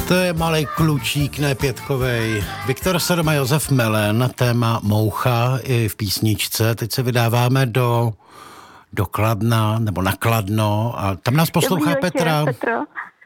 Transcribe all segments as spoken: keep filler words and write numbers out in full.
To je malej klučík, ne pětkovej. Viktor Sedm a Josef Melen, téma moucha i v písničce. Teď se vydáváme do, do Kladna, nebo na Kladno a tam nás poslouchá Dobrý Petra. večer, Petro.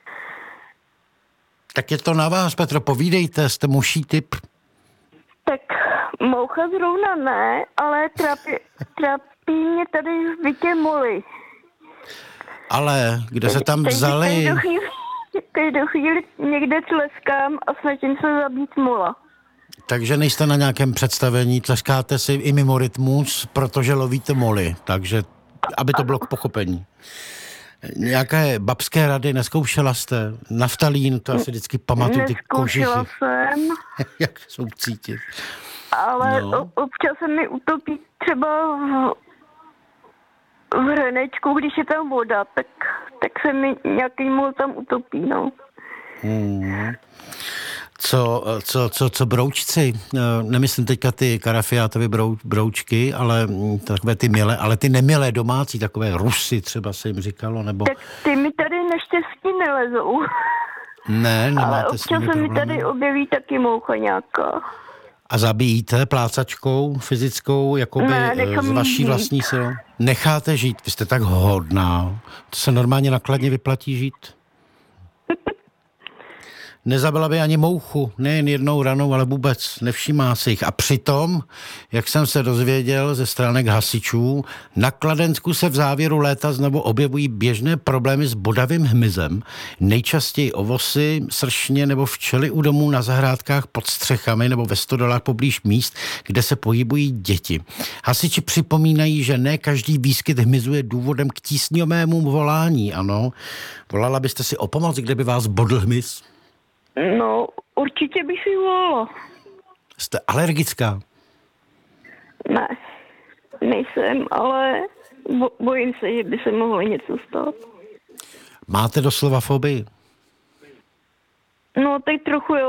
Tak je to na vás, Petro, povídejte, jste muší typ. Tak moucha zrovna ne, ale trápí, trápí mě tady v bytě moly. Ale kde se tam vzali? Každou chvíli, každou chvíli někde tleskám a snažím se zabít mola. Takže nejste na nějakém představení, tleskáte si i mimo rytmus, protože lovíte moly, takže aby to bylo k pochopení. Nějaké babské rady neskoušela jste? Naftalín, to asi vždycky pamatuju ty kožichy. Neskoušela jsem, Jak jsou cítit. ale No. no. občas se mi utopí třeba v, v hrnečku, když je tam voda, tak, tak se mi nějaký mol tam utopí, no. Hmm. Co, co, co, co broučci? Nemyslím teďka ty karafiátové brou, broučky, ale takové ty milé, ale ty nemilé domácí, takové rusy třeba se jim říkalo, nebo... Tak ty mi tady naštěstí nelezou. Ne, nemáte Ale s občas nimi se mi problémy. tady objeví taky moucha nějaká. A zabijíte plácačkou fyzickou, jakoby Ne, nechám z jí vaší žít. vlastní silou? Necháte žít, vy jste tak hodná. To se normálně nakladně vyplatí žít. Nezabila by ani mouchu, nejen jednou ranou, ale vůbec nevšímá si jich. A přitom, jak jsem se dozvěděl ze stránek hasičů, na Kladensku se v závěru léta znovu objevují běžné problémy s bodavým hmyzem. Nejčastěji ovosy, sršně nebo včely u domů na zahrádkách pod střechami nebo ve stodolách poblíž míst, kde se pohybují děti. Hasiči připomínají, že ne každý výskyt hmyzu je důvodem k tísňovému volání, ano. Volala byste si o pomoc, kdyby vás bodl hmyz? No, určitě bych si volala. Jste alergická? Ne, nejsem, ale bo- bojím se, že by se mohlo něco stát. Máte doslova fobii? No, tak trochu jo.